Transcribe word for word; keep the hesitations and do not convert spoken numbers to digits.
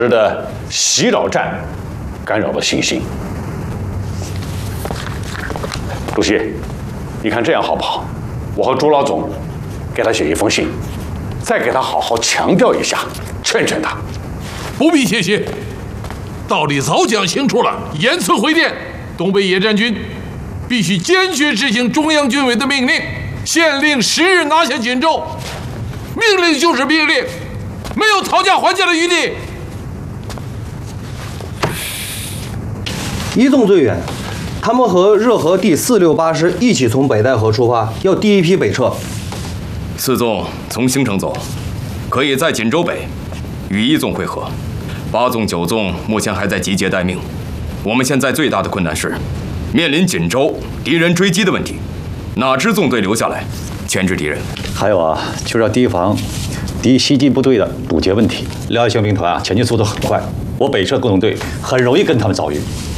的袭扰战干扰了信心。主席，你看这样好不好？我和朱老总给他写一封信，再给他好好强调一下，劝劝他。 不必谢谢，道理早讲清楚了。严词回电，东北野战军必须坚决执行中央军委的命令，限令十日拿下锦州。命令就是命令，没有讨价还价的余地。 一纵最远，他们和热河第四六八师一起从北戴河出发，要第一批北撤。 四纵从兴城走，可以在锦州北与一纵会合。八纵、九纵目前还在集结待命。我们现在最大的困难是，面临锦州敌人追击的问题，哪支纵队留下来牵制敌人？ 还有啊，就是要提防敌袭击部队的堵截问题。辽西兵团啊，前进速度很快，我北撤工农队很容易跟他们遭遇。